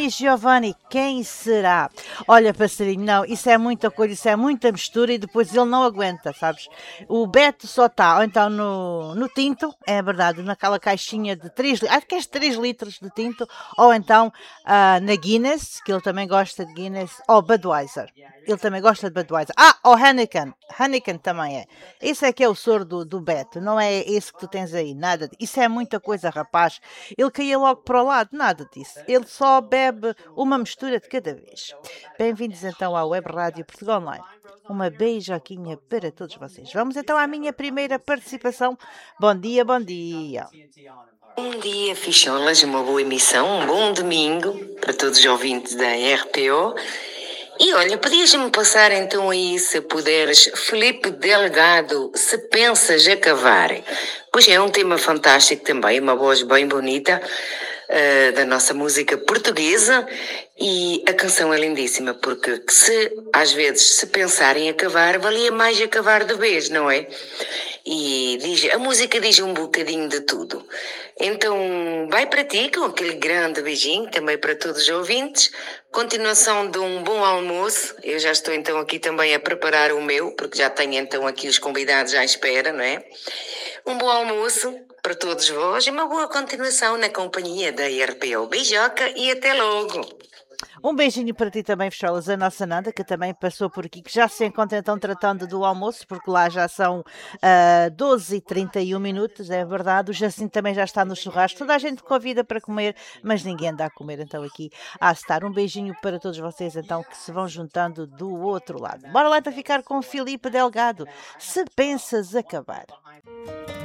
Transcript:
Di Giovanni, quem será? Olha, passarinho, não, isso é muita coisa, isso é muita mistura e depois ele não aguenta, sabes? O Beto só está, ou então no tinto, é verdade, naquela caixinha de 3 litros, acho que é 3 litros de tinto, ou então na Guinness, que ele também gosta de Guinness, ou Budweiser. Ele também gosta de Budweiser. Ou Heineken. Heineken também é. Esse é que é o soro do Beto. Não é esse que tu tens aí. Nada. Isso é muita coisa, rapaz. Ele caía logo para o lado. Nada disso. Ele só bebe uma mistura de cada vez. Bem-vindos então à Web Rádio Portugal Online. Uma beijoquinha para todos vocês. Vamos então à minha primeira participação. Bom dia, bom dia. Bom dia, ficholas. Uma boa emissão. Um bom domingo para todos os ouvintes da RPO. E olha, podias-me passar então aí, se puderes, Felipe Delgado, Se Pensas a Cavar. Pois é um tema fantástico também, uma voz bem bonita da nossa música portuguesa, e a canção é lindíssima, porque às vezes se pensarem a cavar, valia mais a cavar de vez, não é? E a música diz um bocadinho de tudo. Então, vai para ti com aquele grande beijinho, também para todos os ouvintes. Continuação de um bom almoço. Eu já estou então aqui também a preparar o meu, porque já tenho então aqui os convidados à espera, não é? Um bom almoço para todos vós e uma boa continuação na companhia da RPO. Beijoca e até logo! Um beijinho para ti também, Fecholas, a nossa Nanda, que também passou por aqui, que já se encontra então tratando do almoço, porque lá já são 12h31, é verdade. O Jacinto também já está no churrasco. Toda a gente convida para comer, mas ninguém anda a comer então aqui a estar. Um beijinho para todos vocês então que se vão juntando do outro lado. Bora lá então ficar com o Filipe Delgado, Se Pensas Acabar.